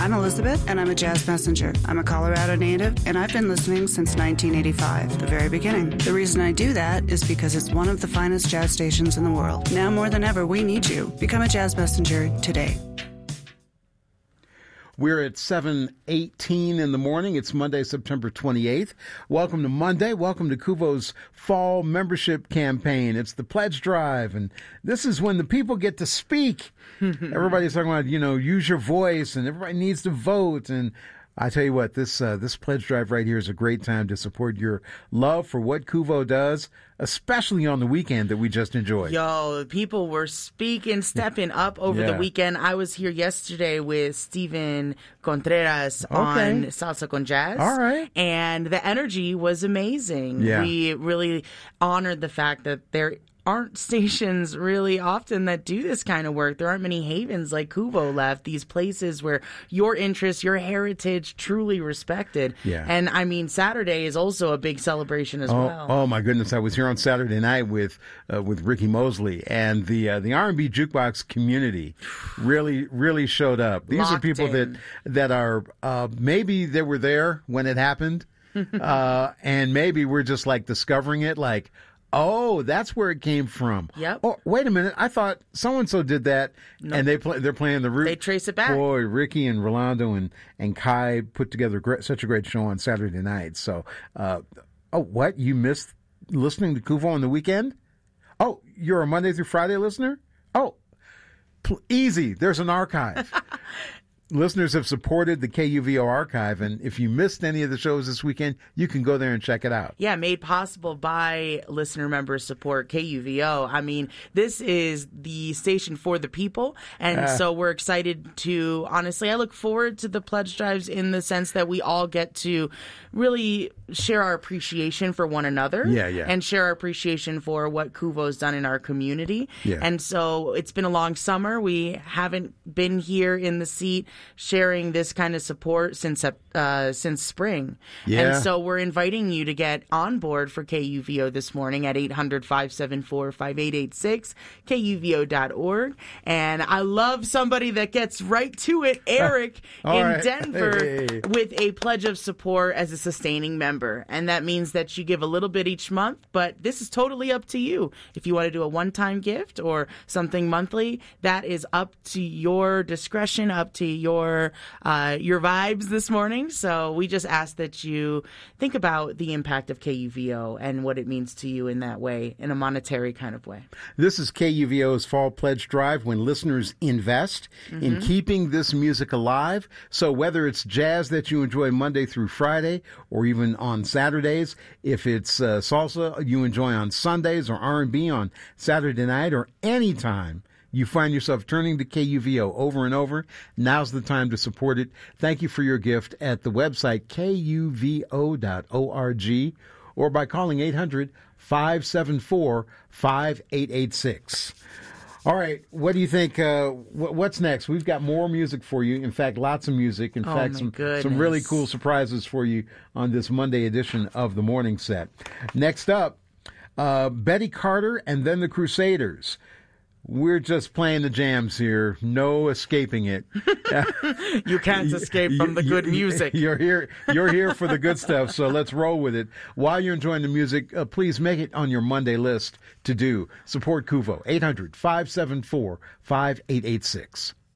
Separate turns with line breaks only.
I'm Elizabeth, and I'm a jazz messenger. I'm a Colorado native, and I've been listening since 1985, the very beginning. The reason I do that is because it's one of the finest jazz stations in the world. Now more than ever, we need you. Become a jazz messenger today.
We're at 7:18 in the morning. It's Monday, September 28th. Welcome to Monday. Welcome to Kuvo's fall membership campaign. It's the pledge drive, and this is when the people get to speak. Everybody's talking about, use your voice, and everybody needs to vote. And I tell you what, this pledge drive right here is a great time to support your love for what Kuvo does, especially on the weekend that we just enjoyed.
Yo, people were stepping up over the weekend. I was here yesterday with Steven Contreras on Salsa con Jazz.
All right.
And the energy was amazing.
Yeah.
We really honored the fact that there aren't stations really often that do this kind of work. There aren't many havens like Kuvo left, these places where your interests, your heritage truly respected.
Yeah.
And I mean, Saturday is also a big celebration as well.
Oh my goodness. I was here on Saturday night with Ricky Mosley, and the R&B jukebox community really showed up. These are people that are, maybe they were there when it happened. And maybe we're just like discovering it, like, oh, that's where it came from.
Yep.
Oh, wait a minute. I thought so-and-so did that, and they're playing the root.
They trace it back.
Boy, Ricky and Rolando and Kai put together such a great show on Saturday night. So, what? You missed listening to Kuvo on the weekend? Oh, you're a Monday through Friday listener? Oh, easy. There's an archive. Listeners have supported the KUVO archive, and if you missed any of the shows this weekend, you can go there and check it out.
Yeah, made possible by listener member support, KUVO. I mean, this is the station for the people, and so we're excited to, honestly, I look forward to the pledge drives in the sense that we all get to really share our appreciation for one another and share our appreciation for what Kuvo's done in our community.
Yeah.
And so it's been a long summer. We haven't been here in the seat sharing this kind of support since spring.
Yeah.
And so we're inviting you to get on board for KUVO this morning at 800-574-5886, KUVO.org. And I love somebody that gets right to it, Eric in Denver, with a pledge of support as a sustaining member. And that means that you give a little bit each month, but this is totally up to you. If you want to do a one-time gift or something monthly, that is up to your discretion, up to your vibes this morning. So we just ask that you think about the impact of KUVO and what it means to you in that way, in a monetary kind of way.
This is KUVO's Fall Pledge Drive, when listeners invest in keeping this music alive. So whether it's jazz that you enjoy Monday through Friday or even on Saturdays, if it's salsa you enjoy on Sundays, or R&B on Saturday night, or any time you find yourself turning to KUVO over and over, now's the time to support it. Thank you for your gift at the website kuvo.org, or by calling 800-574-5886. All right, what do you think? What's next? We've got more music for you. In fact, lots of music. In fact, some really cool surprises for you on this Monday edition of the Morning Set. Next up, Betty Carter and then the Crusaders. We're just playing the jams here. No escaping it.
You can't escape from the good music.
You're here for the good stuff, so let's roll with it. While you're enjoying the music, please make it on your Monday list to do. Support Kuvo. 800-574-5886.